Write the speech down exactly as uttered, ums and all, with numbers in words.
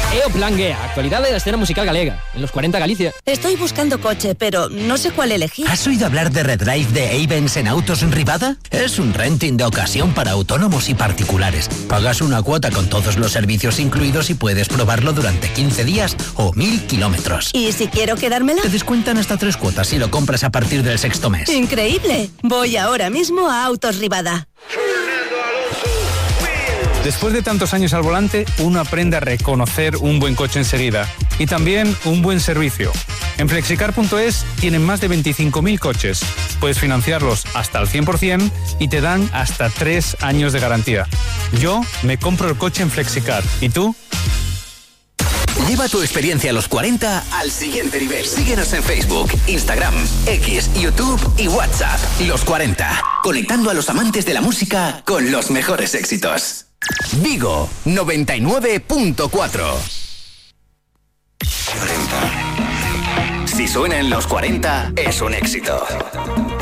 E o Plan G, actualidad de la escena musical galega, en los cuarenta Galicia. Estoy buscando coche, pero no sé cuál elegir. ¿Has oído hablar de Redrive de Avens en Autos en Rivada? Es un renting de ocasión para autónomos y particulares. Pagas una cuota con todos los servicios incluidos y puedes probarlo durante quince días o mil kilómetros. ¿Y si quiero quedármela? Te descuentan hasta tres cuotas si lo compras a partir del sexto mes. ¡Increíble! Voy ahora mismo a Autos Rivada. Después de tantos años al volante, uno aprende a reconocer un buen coche enseguida y también un buen servicio. En flexicar punto es tienen más de veinticinco mil coches. Puedes financiarlos hasta al cien por ciento y te dan hasta tres años de garantía. Yo me compro el coche en Flexicar. ¿Y tú? Lleva tu experiencia a los cuarenta al siguiente nivel. Síguenos en Facebook, Instagram, X, YouTube y WhatsApp. Los cuarenta. Conectando a los amantes de la música con los mejores éxitos. Vigo, noventa y nueve punto cuatro. cuarenta. Si suena en los cuarenta, es un éxito.